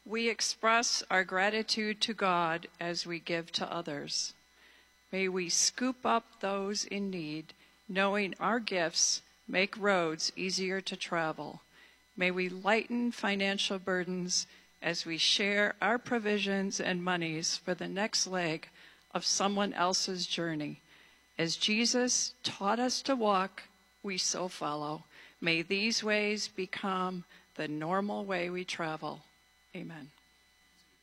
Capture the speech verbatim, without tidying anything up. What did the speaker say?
We express our gratitude to God as we give to others. May we scoop up those in need, knowing our gifts make roads easier to travel. May we lighten financial burdens as we share our provisions and monies for the next leg of someone else's journey. As Jesus taught us to walk, we so follow. May these ways become the normal way we travel. Amen.